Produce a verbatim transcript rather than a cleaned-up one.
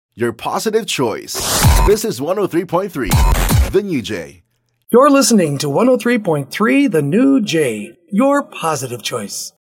your positive choice. This is one oh three point three, The New Jay. You're listening to one oh three point three The New Jay, your positive choice.